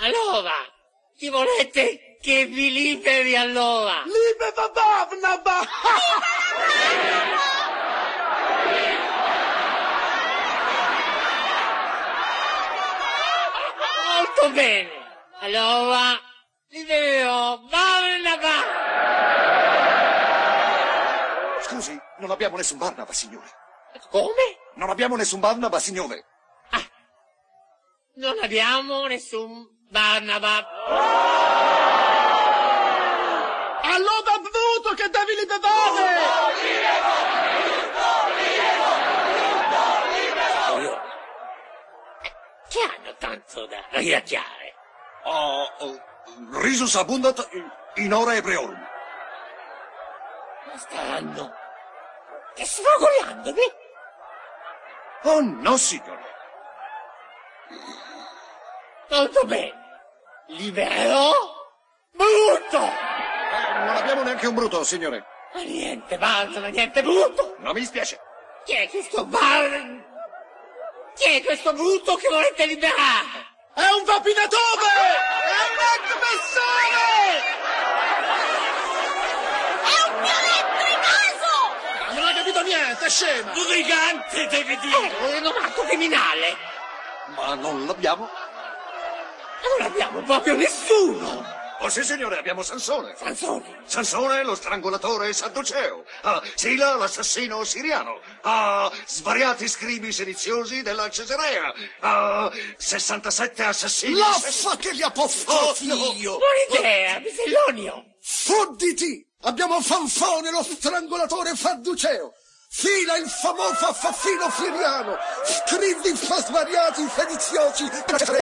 Allora, chi volete che vi liberi allora? Libera Barnaba! Molto bene. Allora, libererò Barnaba. Scusi, non abbiamo nessun Barnaba, signore. Come? Non abbiamo nessun Barnaba, signore. Ah, non abbiamo nessun Barnaba. Allora Bruto che devi liberare! Che hanno tanto da rinacchiare? Risus abundat in ora ebreorum. Ma staranno sfragolandomi? Oh no, signore. Molto bene. Libererò Bruto. Non abbiamo neanche un Bruto, signore. Ma niente Barnaba, niente Bruto. Non mi dispiace. Chi è questo Bruto che volete liberare? È un rapinatore! È un aggressore! È un violetto in caso! Non hai capito niente, scema! Brigante, devi dire! Un rinomato criminale! Ma non l'abbiamo. Non abbiamo proprio nessuno! Oh sì, signore, abbiamo Sansone. Sansone! Sansone, lo strangolatore sadduceo. Sila, l'assassino siriano. Svariati scribi sediziosi della Cesarea. 67 assassini. L'affa che gli ha poffato, figlio! Buona idea, Bisellonio! Fodditi! Abbiamo Fanfone, lo strangolatore Sadduceo! Fila, il famoso affaffino siriano! Scrivi fa svariati sediziosi